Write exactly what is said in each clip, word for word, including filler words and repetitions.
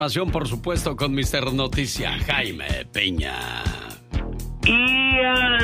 Pasión, por supuesto, con mister Noticia, Jaime Piña. Y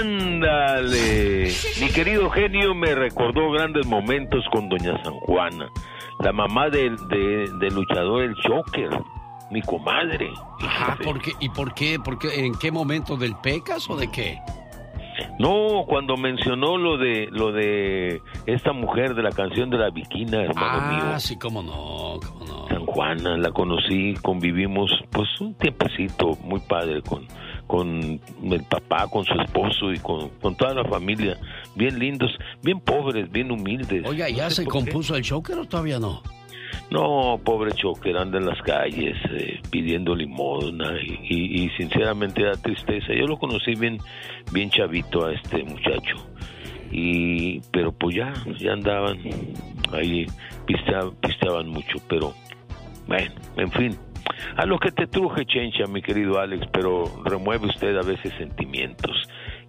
ándale, mi querido genio me recordó grandes momentos con doña San Juana, la mamá del, de, del luchador El Choker, mi comadre. Ah, ¿por qué? ¿Y por qué? ¿Por qué? ¿En qué momento? ¿Del Pecas o de qué? No, cuando mencionó lo de lo de esta mujer de la canción de la Viquina, hermano ah, mío. Ah, sí, cómo no, cómo no. San Juana, la conocí, convivimos pues un tiempecito muy padre con, con el papá, con su esposo y con, con toda la familia, bien lindos, bien pobres, bien humildes. Oiga, ¿ya no sé se compuso qué. El Choker o todavía no? No, pobre Choker, anda en las calles eh, pidiendo limosna y, y, y sinceramente da tristeza. Yo lo conocí bien, bien chavito a este muchacho, y pero pues ya, ya andaban ahí, pisteaban, pisteaban mucho, pero bueno, en fin, a lo que te truje, Chencha, mi querido Alex, pero remueve usted a veces sentimientos.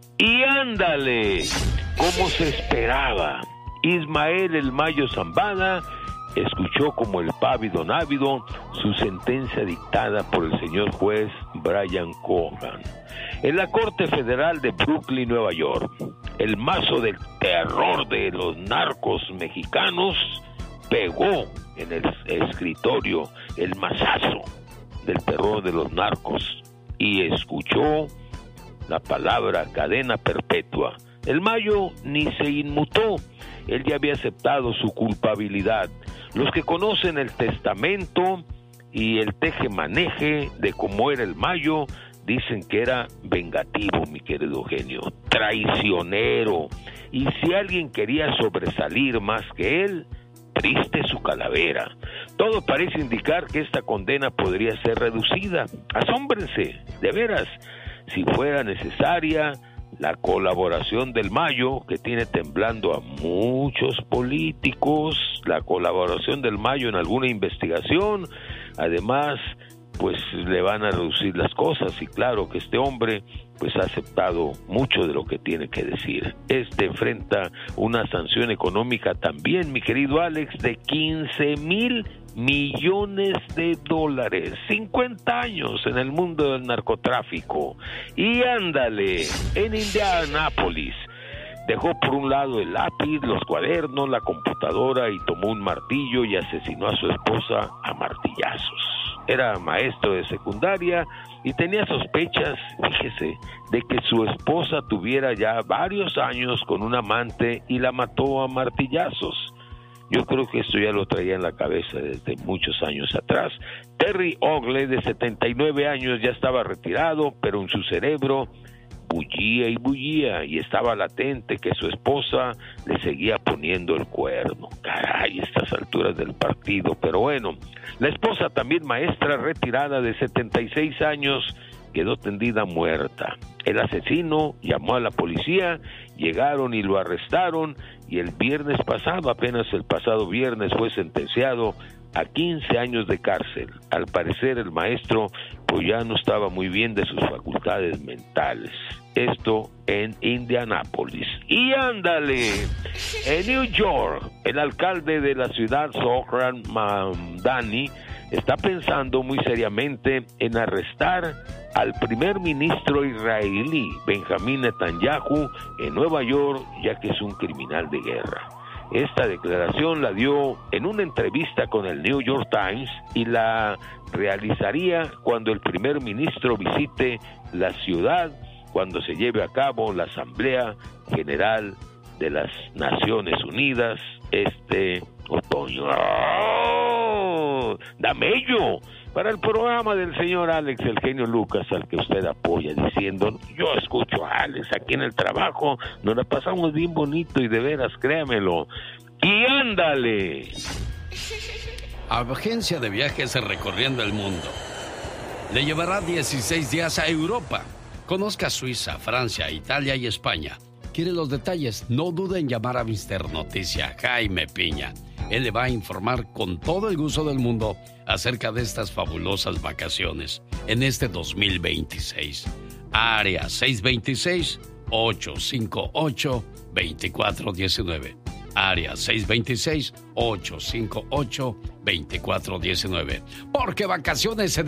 Y ándale, como se esperaba, Ismael El Mayo Zambada escuchó como el pávido návido su sentencia dictada por el señor juez Brian Cogan en la Corte Federal de Brooklyn, Nueva York. El mazo del terror de los narcos mexicanos pegó en el escritorio el mazazo del terror de los narcos y escuchó la palabra cadena perpetua. El Mayo ni se inmutó, él ya había aceptado su culpabilidad. Los que conocen el testamento y el teje-maneje de cómo era el Mayo dicen que era vengativo, mi querido genio, traicionero, y si alguien quería sobresalir más que él, triste su calavera. Todo parece indicar que esta condena podría ser reducida. Asómbrense, de veras, si fuera necesaria la colaboración del Mayo, que tiene temblando a muchos políticos, la colaboración del Mayo en alguna investigación. Además, pues le van a reducir las cosas, y claro que este hombre pues ha aceptado mucho de lo que tiene que decir. Este enfrenta una sanción económica también, mi querido Alex, de quince mil millones de dólares, cincuenta años en el mundo del narcotráfico. Y ándale, en Indianápolis dejó por un lado el lápiz, los cuadernos, la computadora, y tomó un martillo y asesinó a su esposa a martillazos. Era maestro de secundaria y tenía sospechas, fíjese, de que su esposa tuviera ya varios años con un amante y la mató a martillazos. Yo creo que esto ya lo traía en la cabeza desde muchos años atrás. Terry Ogle, de setenta y nueve años, ya estaba retirado, pero en su cerebro bullía y bullía, y estaba latente que su esposa le seguía poniendo el cuerno. Caray, estas alturas del partido. Pero bueno, la esposa, también maestra retirada de setenta y seis años, quedó tendida muerta. El asesino llamó a la policía, llegaron y lo arrestaron, y el viernes pasado, apenas el pasado viernes, fue sentenciado a quince años de cárcel. Al parecer el maestro pues ya no estaba muy bien de sus facultades mentales. Esto en Indianápolis. Y ándale, en New York, el alcalde de la ciudad, Zohran Mamdani, está pensando muy seriamente en arrestar al primer ministro israelí, Benjamín Netanyahu, en Nueva York, ya que es un criminal de guerra. Esta declaración la dio en una entrevista con el New York Times y la realizaría cuando el primer ministro visite la ciudad, cuando se lleve a cabo la Asamblea General de las Naciones Unidas este otoño. ¡Oh! ¡Damello! Para el programa del señor Alex, el genio Lucas, al que usted apoya, diciendo, yo escucho a Alex aquí en el trabajo, nos la pasamos bien bonito y de veras, créamelo. Y ándale. Agencia de viajes recorriendo el mundo. Le llevará dieciséis días a Europa. Conozca Suiza, Francia, Italia y España. ¿Quiere los detalles? No dude en llamar a mister Noticia, Jaime Piña. Él le va a informar con todo el gusto del mundo acerca de estas fabulosas vacaciones en este dos mil veintiséis. Área seis dos seis, ocho cinco ocho, dos cuatro uno nueve. área seis dos seis, ocho cinco ocho, dos cuatro uno nueve. Porque vacaciones se